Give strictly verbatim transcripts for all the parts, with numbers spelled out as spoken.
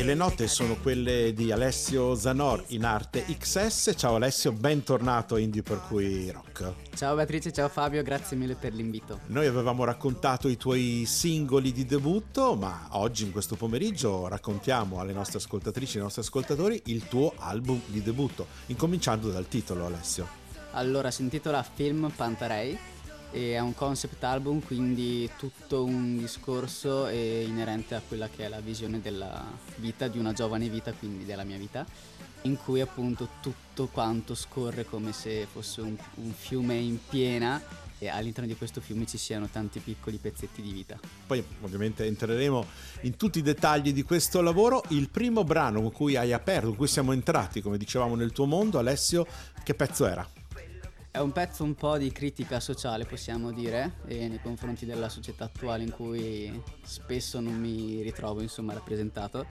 E le note sono quelle di Alessio Zanor, in arte X S. Ciao Alessio, bentornato a Indie per cui rock. Ciao Beatrice, ciao Fabio, grazie mille per l'invito. Noi avevamo raccontato i tuoi singoli di debutto, ma oggi in questo pomeriggio raccontiamo alle nostre ascoltatrici e ai nostri ascoltatori il tuo album di debutto, incominciando dal titolo, Alessio. Allora, si intitola Film Pantarei e è un concept album, quindi tutto un discorso inerente a quella che è la visione della vita, di una giovane vita, quindi della mia vita, in cui appunto tutto quanto scorre come se fosse un, un fiume in piena e all'interno di questo fiume ci siano tanti piccoli pezzetti di vita. Poi ovviamente entreremo in tutti i dettagli di questo lavoro. Il primo brano con cui hai aperto, con cui siamo entrati, come dicevamo, nel tuo mondo, Alessio, che pezzo era? È un pezzo un po' di critica sociale, possiamo dire, e nei confronti della società attuale in cui spesso non mi ritrovo, insomma, rappresentato,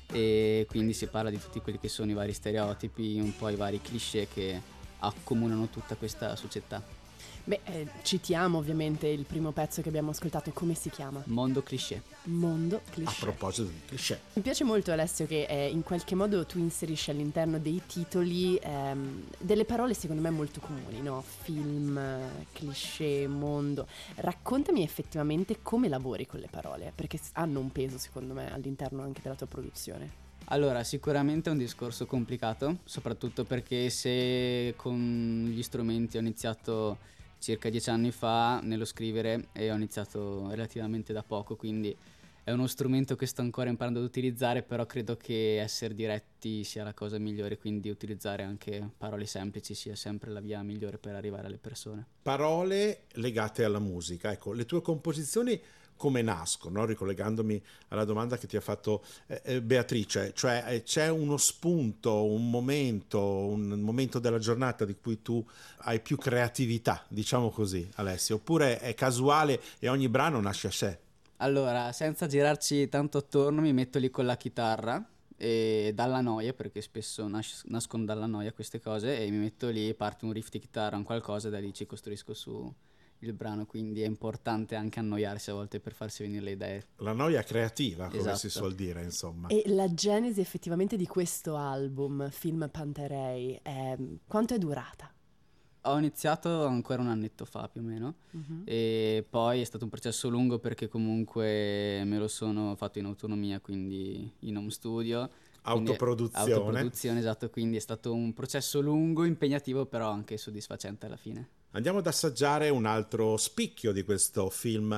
e quindi si parla di tutti quelli che sono i vari stereotipi, un po' i vari cliché che accomunano tutta questa società. Beh, eh, citiamo ovviamente il primo pezzo che abbiamo ascoltato, come si chiama? Mondo cliché. Mondo cliché. A proposito di cliché. Mi piace molto, Alessio, che eh, in qualche modo tu inserisci all'interno dei titoli ehm, delle parole secondo me molto comuni, no? Film, cliché, mondo. Raccontami effettivamente come lavori con le parole, perché hanno un peso secondo me all'interno anche della tua produzione. Allora, sicuramente è un discorso complicato, soprattutto perché se con gli strumenti ho iniziato circa dieci anni fa nello scrivere e ho iniziato relativamente da poco, quindi è uno strumento che sto ancora imparando ad utilizzare, però credo che essere diretti sia la cosa migliore, quindi utilizzare anche parole semplici sia sempre la via migliore per arrivare alle persone. Parole legate alla musica, ecco, le tue composizioni come nascono, ricollegandomi alla domanda che ti ha fatto eh, Beatrice, cioè eh, c'è uno spunto, un momento, un momento della giornata di cui tu hai più creatività, diciamo così, Alessio, oppure è casuale e ogni brano nasce a sé? Allora, senza girarci tanto attorno, mi metto lì con la chitarra e dalla noia, perché spesso nas- nascono dalla noia queste cose, e mi metto lì, parte un riff di chitarra, un qualcosa, e da lì ci costruisco su il brano, quindi è importante anche annoiarsi a volte per farsi venire le idee. La noia creativa, come Esatto. si suol dire, insomma. E la genesi effettivamente di questo album, Film Pantarei, è... quanto è durata? Ho iniziato ancora un annetto fa più o meno, uh-huh. E poi è stato un processo lungo perché comunque me lo sono fatto in autonomia, quindi in home studio. Autoproduzione. Autoproduzione, esatto, quindi è stato un processo lungo, impegnativo, però anche soddisfacente alla fine. Andiamo ad assaggiare un altro spicchio di questo film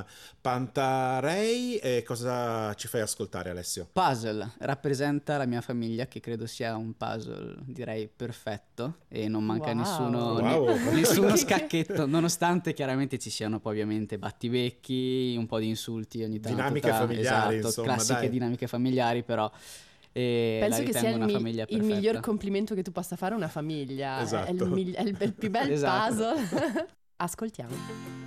Pantarei. E cosa ci fai ascoltare, Alessio? Puzzle rappresenta la mia famiglia, che credo sia un puzzle direi perfetto e non manca wow. nessuno, wow. ne, nessuno scacchetto, nonostante chiaramente ci siano poi ovviamente battibecchi, un po' di insulti ogni tanto, dinamiche tra, familiari, esatto, insomma, classiche dai. dinamiche familiari, però e penso la che sia il, una mi- famiglia il miglior complimento che tu possa fare a una famiglia. Esatto. È, il, mi- è il- è il più bel esatto. puzzle. Ascoltiamo.